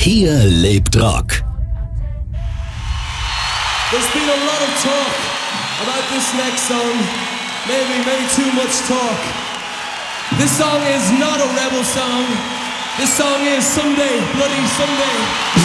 Hier lebt Rock. There's been a lot of talk about this next song. Maybe too much talk. This song is not a rebel song. This song is Someday, Bloody Someday.